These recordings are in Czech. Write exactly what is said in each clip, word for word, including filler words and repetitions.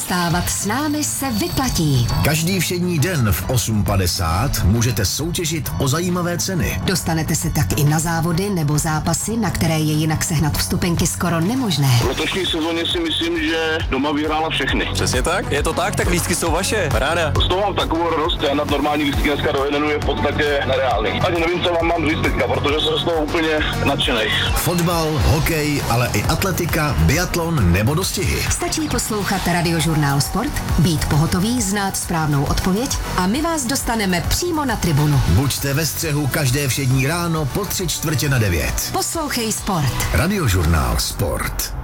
Vstávat s námi se vyplatí. Každý všední den v osm padesát můžete soutěžit o zajímavé ceny. Dostanete se tak i na závody nebo zápasy, na které je jinak sehnat vstupenky skoro nemožné. V letošní sezóně si myslím, že doma vyhrála všechny. Přesně tak, je to tak, tak lístky jsou vaše, paráda. Z toho mám takovou radost, já na normální lístky dneska do Edenu je v podstatě nereálný. Ani nevím, co vám mám říct teďka, protože jsem z toho úplně nadšenej. Fotbal, hokej, ale i atletika, biatlon nebo dostihy. Stačí poslouchat Radiožurnál Sport, být pohotový, znát správnou odpověď a my vás dostaneme přímo na tribunu. Buďte ve střehu každé všední ráno po tři čtvrtě na devět. Poslouchej Sport. Radiožurnál Sport.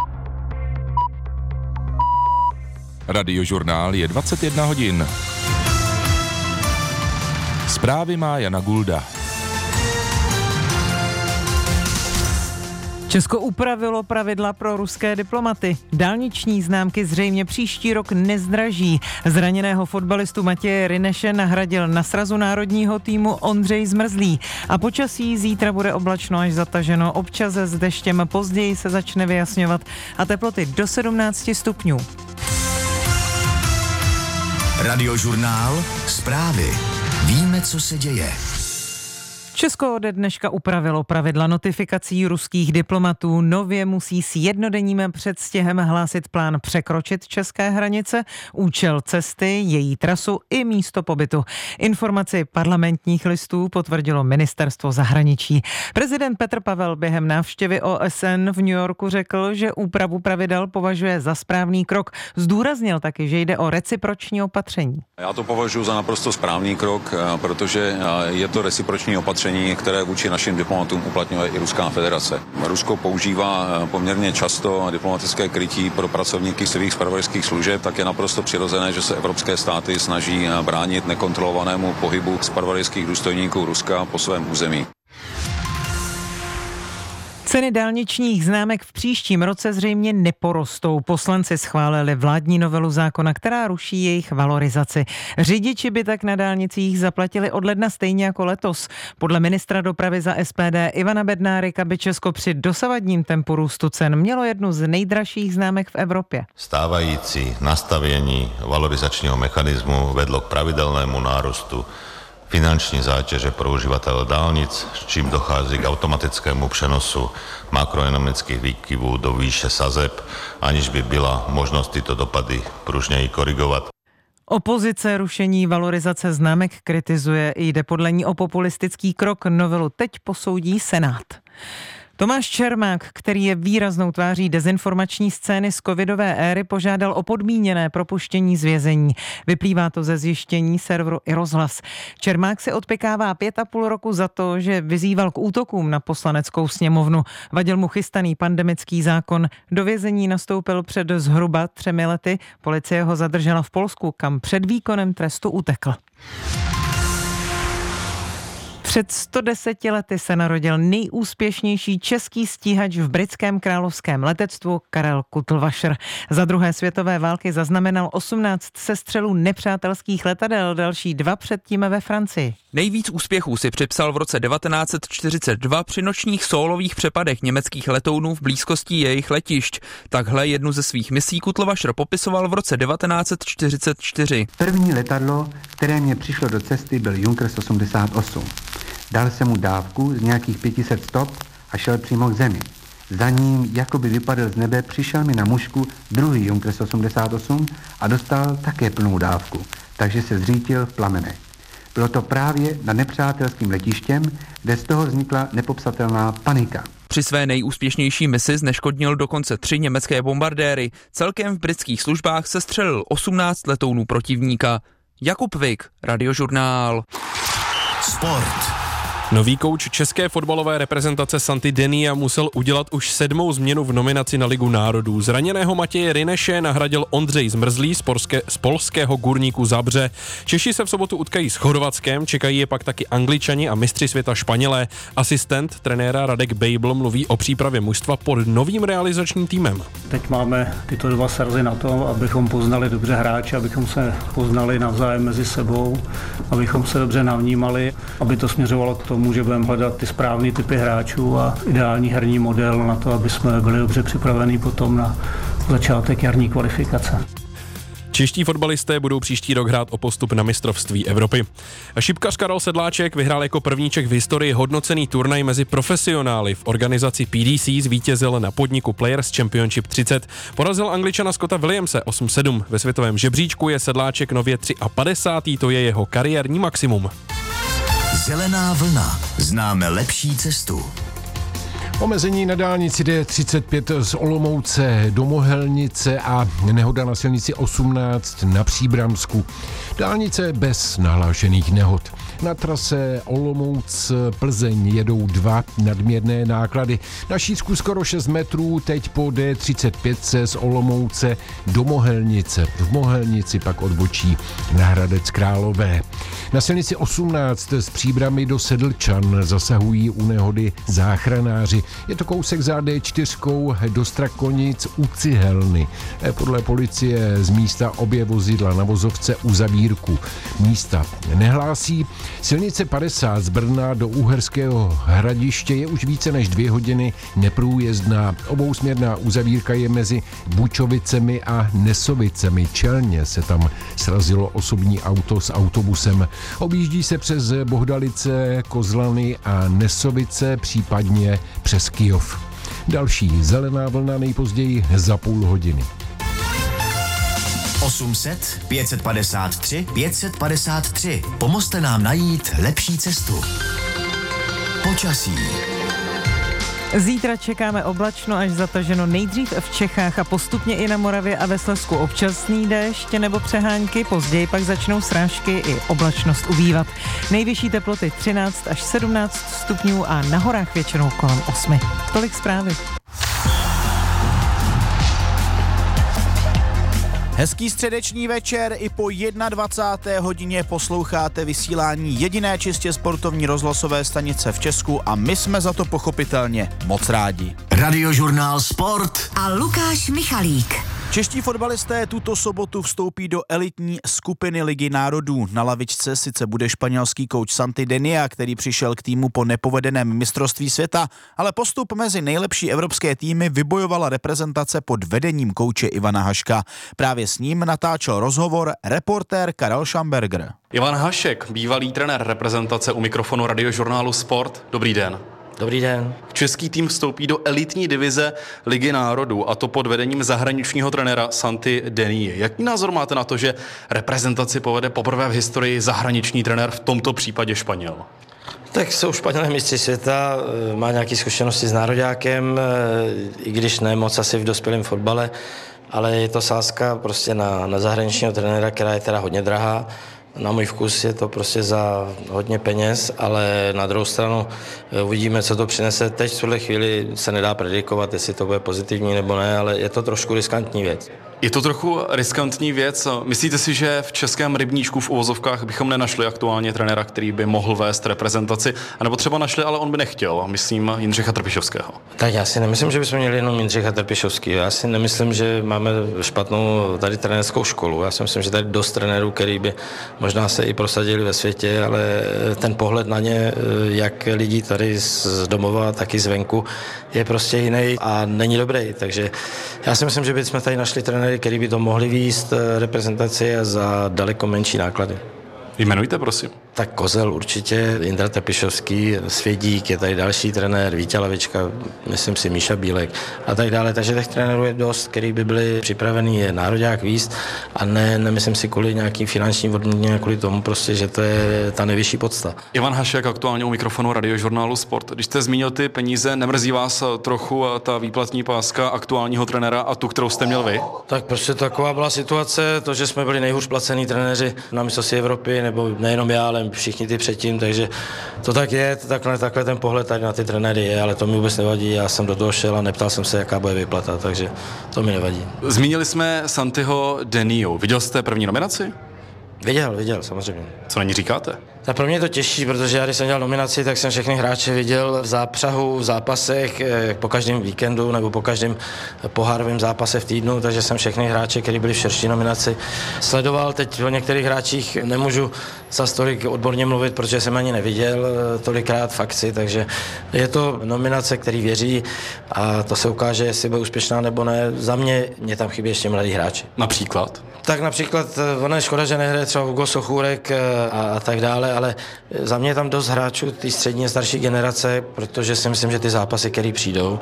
Radiožurnál je dvacet jedna hodin. Zprávy má Jana Gulda. Česko upravilo pravidla pro ruské diplomaty. Dálniční známky zřejmě příští rok nezdraží. Zraněného fotbalistu Matěje Ryneše nahradil na srazu národního týmu Ondřej Zmrzlý. A počasí zítra bude oblačno až zataženo, občas s deštěm, později se začne vyjasňovat a teploty do sedmnáct stupňů. Radiožurnál Zprávy. Víme, co se děje. Česko ode dneška upravilo pravidla notifikací ruských diplomatů. Nově musí s jednodenním předstihem hlásit plán překročit české hranice, účel cesty, její trasu i místo pobytu. Informaci parlamentních listů potvrdilo ministerstvo zahraničí. Prezident Petr Pavel během návštěvy O S N v New Yorku řekl, že úpravu pravidel považuje za správný krok. Zdůraznil taky, že jde o reciproční opatření. Já to považuji za naprosto správný krok, protože je to reciproční opatření, které vůči našim diplomatům uplatňuje i Ruská federace. Rusko používá poměrně často diplomatické krytí pro pracovníky svých zpravodajských služeb, tak je naprosto přirozené, že se evropské státy snaží bránit nekontrolovanému pohybu zpravodajských důstojníků Ruska po svém území. Ceny dálničních známek v příštím roce zřejmě neporostou. Poslanci schválili vládní novelu zákona, která ruší jejich valorizaci. Řidiči by tak na dálnicích zaplatili od ledna stejně jako letos. Podle ministra dopravy za S P D Ivana Bednárika by Česko při dosavadním tempu růstu cen mělo jednu z nejdražších známek v Evropě. Stávající nastavení valorizačního mechanismu vedlo k pravidelnému nárostu finanční zátěže pro uživatele dálnic, s čím dochází k automatickému přenosu makroekonomických výkyvů do výše sazeb, aniž by byla možnost tyto dopady pružněji korigovat. Opozice rušení valorizace známek kritizuje, jde podle ní o populistický krok, novelu teď posoudí Senát. Tomáš Čermák, který je výraznou tváří dezinformační scény z covidové éry, požádal o podmíněné propuštění z vězení. Vyplývá to ze zjištění serveru iRozhlas. Čermák se odpěkává pět a půl roku za to, že vyzýval k útokům na poslaneckou sněmovnu. Vadil mu chystaný pandemický zákon. Do vězení nastoupil před zhruba třemi lety. Policie ho zadržela v Polsku, kam před výkonem trestu utekl. Před sto deseti lety se narodil nejúspěšnější český stíhač v britském královském letectvu Karel Kutlvašer. Za druhé světové války zaznamenal osmnáct sestřelů nepřátelských letadel, další dva předtím ve Francii. Nejvíc úspěchů si připsal v roce devatenáct set čtyřicet dva při nočních sólových přepadech německých letounů v blízkosti jejich letišť. Takhle jednu ze svých misí Kutlvašer popisoval v roce devatenáct set čtyřicet čtyři. První letadlo, které mě přišlo do cesty, byl Junkers osmdesát osm. Dal jsem mu dávku z nějakých pět set stop a šel přímo k zemi. Za ním, jako by vypadl z nebe, přišel mi na mužku druhý Junkers osmdesát osm a dostal také plnou dávku, takže se zřítil v plamenech. Bylo to právě nad nepřátelským letištěm, kde z toho vznikla nepopsatelná panika. Při své nejúspěšnější misi zneškodnil dokonce tři německé bombardéry. Celkem v britských službách sestřelil osmnáct letounů protivníka. Jakub Vik, Radiožurnál. Sport. Nový kouč české fotbalové reprezentace Santi Denia musel udělat už sedmou změnu v nominaci na Ligu národů. Zraněného Matěje Ryneše nahradil Ondřej Zmrzlý z, polské, z polského Górniku Zabrze. Češi se v sobotu utkají s Chorvatskem, čekají je pak taky Angličani a mistři světa Španělé. Asistent trenéra Radek Bejbl mluví o přípravě mužstva pod novým realizačním týmem. Teď máme tyto dva srazy na to, abychom poznali dobře hráče, abychom se poznali navzájem mezi sebou, abychom se dobře navnímali, aby to směřovalo k tomu, že budeme hledat ty správné typy hráčů a ideální herní model na to, aby jsme byli dobře připraveni potom na začátek jarní kvalifikace. Čeští fotbalisté budou příští rok hrát o postup na mistrovství Evropy. Šipkař Karel Sedláček vyhrál jako první Čech v historii hodnocený turnaj mezi profesionály. V organizaci P D C zvítězil na podniku Players Championship třicet. Porazil Angličana Scotta Williamse osm sedm. Ve světovém žebříčku je Sedláček nově padesátý třetí. To je jeho kariérní maximum. Zelená vlna. Známe lepší cestu. Omezení na dálnici D třicet pět z Olomouce do Mohelnice a nehoda na silnici osmnáct na Příbramsku. Dálnice bez nahlášených nehod. Na trase Olomouc-Plzeň jedou dva nadměrné náklady. Na šířku skoro šest metrů, teď po D třicet pět se z Olomouce do Mohelnice. V Mohelnici pak odbočí na Hradec Králové. Na silnici osmnáct z Příbramy do Sedlčan zasahují u nehody záchranáři. Je to kousek za D čtyři do Strakonic u Cihelny. Podle policie z místa obě vozidla na vozovce uzavírku místa nehlásí. Silnice padesát z Brna do Uherského Hradiště je už více než dvě hodiny neprůjezdná. Obousměrná uzavírka je mezi Bučovicemi a Nesovicemi. Čelně se tam srazilo osobní auto s autobusem. Objíždí se přes Bohdalice, Kozlany a Nesovice, případně přes Kyjov. Další zelená vlna nejpozději za půl hodiny. osm set, pět padesát tři, pět padesát tři. Pomozte nám najít lepší cestu. Počasí. Zítra čekáme oblačno až zataženo nejdřív v Čechách a postupně i na Moravě a ve Slezsku občasný déšť nebo přehánky, později pak začnou srážky i oblačnost ubývat. Nejvyšší teploty třináct až sedmnáct stupňů a na horách většinou kolem osmi. Tolik zprávy. Hezký středeční večer, i po dvacáté jedné hodině posloucháte vysílání jediné čistě sportovní rozhlasové stanice v Česku a my jsme za to pochopitelně moc rádi. Radiožurnál Sport a Lukáš Michalík. Čeští fotbalisté tuto sobotu vstoupí do elitní skupiny Ligy národů. Na lavičce sice bude španělský kouč Santi Denia, který přišel k týmu po nepovedeném mistrovství světa, ale postup mezi nejlepší evropské týmy vybojovala reprezentace pod vedením kouče Ivana Haška. Právě s ním natáčel rozhovor reportér Karel Schamberger. Ivan Hašek, bývalý trenér reprezentace u mikrofonu Radiožurnálu Sport. Dobrý den. Dobrý den. Český tým vstoupí do elitní divize Ligy národů, a to pod vedením zahraničního trenéra Santi Denie. Jaký názor máte na to, že reprezentaci povede poprvé v historii zahraniční trenér, v tomto případě Španěl? Tak jsou Španělé mistři světa, má nějaké zkušenosti s nároďákem, i když ne moc asi v dospělém fotbale, ale je to sázka prostě na, na zahraničního trenéra, která je teda hodně drahá. Na můj vkus je to prostě za hodně peněz, ale na druhou stranu uvidíme, co to přinese. Teď v tuhle chvíli se nedá predikovat, jestli to bude pozitivní nebo ne, ale je to trošku riskantní věc. Je to trochu riskantní věc. Myslíte si, že v českém rybníčku v uvozovkách bychom nenašli aktuálně trenéra, který by mohl vést reprezentaci? A nebo třeba našli, ale on by nechtěl. Myslím Jindřicha Trpišovského. Tak já si nemyslím, že bychom měli jenom Jindřicha Trpišovského. Já si nemyslím, že máme špatnou tady trenérskou školu. Já si myslím, že tady dost trenérů, který by možná se i prosadili ve světě, ale ten pohled na ně, jak lidí tady z domova, tak i zvenku, je prostě jiný a není dobrý. Takže já si myslím, že bychom tady našli trenéry, který by to mohli vést reprezentaci a za daleko menší náklady. Jmenujte, prosím. Tak Kozel určitě, Jindra Trpišovský, Svědík, je tady další trenér, Vítě Lavička, myslím si Míša Bílek a tak dále. Takže těch trenérů je dost, který by byli připravený je nároďák víc a ne, nemyslím si kvůli nějakým finančním odměně, kvůli tomu prostě, že to je ta nejvyšší podsta. Ivan Hašek, aktuálně u mikrofonu Radiožurnálu Sport. Když jste zmínil ty peníze, nemrzí vás trochu ta výplatní páska aktuálního trenéra a tu, kterou jste měl vy? Tak prostě taková byla situace, to, že jsme byli nejhůř placení trenéři na mistrovství Evropy, nebo nejenom já, ale všichni ty předtím, takže to tak je, to takhle, takhle ten pohled tady na ty trenéry je, ale to mi vůbec nevadí, já jsem do toho šel a neptal jsem se, jaká bude výplata, takže to mi nevadí. Zmínili jsme Santiho Deniu, viděl jste první nominaci? Viděl, viděl, samozřejmě. Co na ní říkáte? Tak pro mě je to těžší, protože já když jsem dělal nominaci, tak jsem všechny hráče viděl v zápřahu, v zápasech, po každém víkendu nebo po každém pohárovém zápase v týdnu, takže jsem všechny hráče, kteří byli v širší nominaci, sledoval. Teď o některých hráčích nemůžu za tolik odborně mluvit, protože jsem ani neviděl tolikrát fakci, takže je to nominace, který věří a to se ukáže, jestli bude úspěšná nebo ne. Za mě, mě tam chybí ještě mladí hráči. Například? Tak například, ono je škoda, že nehraje třeba Hugo Sochůrek a, a tak dále, ale za mě je tam dost hráčů té střední a starší generace, protože si myslím, že ty zápasy, které přijdou,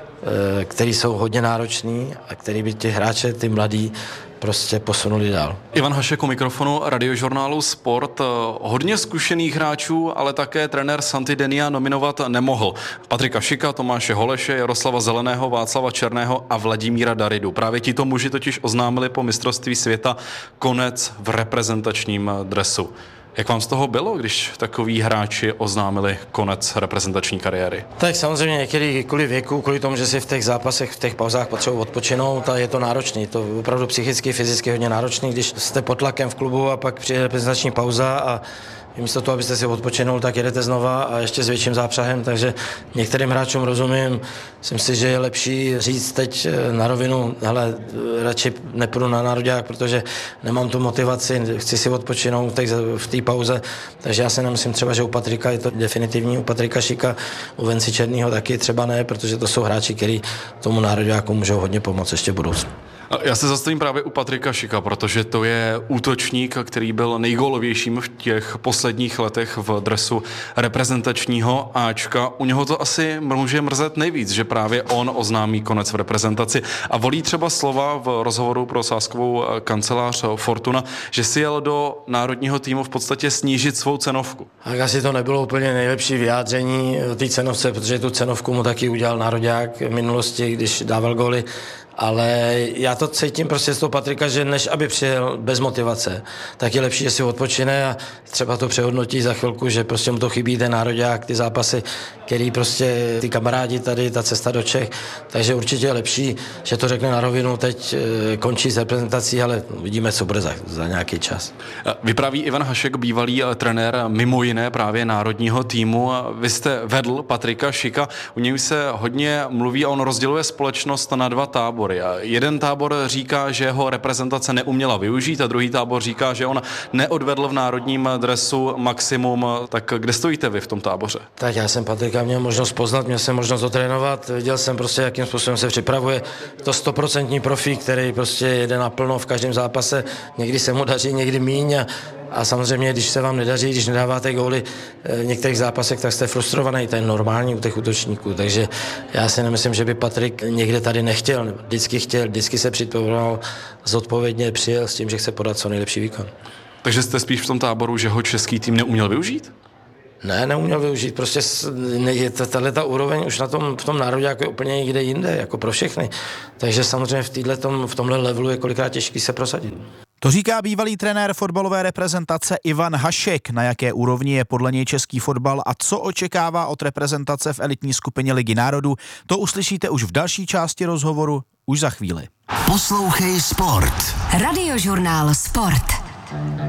které jsou hodně náročný a který by ti hráče, ty mladí, prostě posunuli dál. Ivan Hašek u mikrofonu radiožurnálu Sport. Hodně zkušených hráčů, ale také trenér Santi Denia nominovat nemohl. Patrika Šika, Tomáše Holeše, Jaroslava Zeleného, Václava Černého a Vladimíra Daridu. Právě tito muži totiž oznámili po mistrovství světa konec v reprezentačním dresu. Jak vám z toho bylo, když takoví hráči oznámili konec reprezentační kariéry? Tak samozřejmě některý kvůli věku, kvůli tomu, že si v těch zápasech, v těch pauzách potřebují odpočinout a je to náročný. To je opravdu psychicky, fyzicky hodně náročný, když jste pod tlakem v klubu a pak přijde reprezentační pauza a místo toho, abyste si odpočinul, tak jedete znova a ještě s větším zápřahem, takže některým hráčům rozumím. Myslím si, že je lepší říct teď na rovinu, hele, radši nepůjdu na nároďák, protože nemám tu motivaci, chci si odpočinout v té pauze, takže já si nemyslím třeba, že u Patrika je to definitivní, u Patrika Šika, u Venci Černýho taky třeba ne, protože to jsou hráči, kteří tomu nároďáku můžou hodně pomoct ještě v budoucnu. Já se zastavím právě u Patrika Šika, protože to je útočník, který byl nejgólovějším v těch posledních letech v dresu reprezentačního Ačka. U něho to asi může mrzet nejvíc, že právě on oznámí konec v reprezentaci a volí třeba slova v rozhovoru pro sázkovou kancelář Fortuna, že si jel do národního týmu v podstatě snížit svou cenovku. Tak asi to nebylo úplně nejlepší vyjádření o té cenovce, protože tu cenovku mu taky udělal nároďák v minulosti, když dával góly. Ale já to cítím prostě z toho Patrika, že než aby přijel bez motivace, tak je lepší, že si odpočine a třeba to přehodnotí za chvilku, že prostě mu to chybí ten nároďák, ty zápasy, který prostě ty kamarádi tady, ta cesta do Čech, takže určitě je lepší, že to řekne na rovinu, teď končí s reprezentací, ale vidíme, co bude za, za nějaký čas. Vypráví Ivan Hašek, bývalý trenér mimo jiné právě národního týmu. Vy jste vedl Patrika Šika, u něj se hodně mluví a on rozděluje společnost na dva tábory. A jeden tábor říká, že ho reprezentace neuměla využít a druhý tábor říká, že on neodvedl v národním dresu maximum. Tak kde stojíte vy v tom táboře? Tak já jsem Patrika měl možnost poznat, měl jsem možnost ho trénovat, viděl jsem prostě, jakým způsobem se připravuje. To stoprocentní profík, který prostě jede naplno v každém zápase, někdy se mu daří, někdy míň a A samozřejmě, když se vám nedaří, když nedáváte góly v některých zápasech, tak jste frustrovaný, to je normální u těch útočníků. Takže já si nemyslím, že by Patrik někde tady nechtěl. Vždycky chtěl, vždycky se připravoval, zodpovědně přijel s tím, že chce podat co nejlepší výkon. Takže jste spíš v tom táboru, že ho český tým neuměl využít? Ne, neuměl využít, prostě tato úroveň už na tom, v tom nároďáku je úplně někde jinde, jako pro všechny. Takže samozřejmě v, týhletom, v tomhle levelu je kolikrát těžký se prosadit. To říká bývalý trenér fotbalové reprezentace Ivan Hašek. Na jaké úrovni je podle něj český fotbal a co očekává od reprezentace v elitní skupině Ligy národů, to uslyšíte už v další části rozhovoru už za chvíli. Poslouchej Sport. Radiožurnál Sport.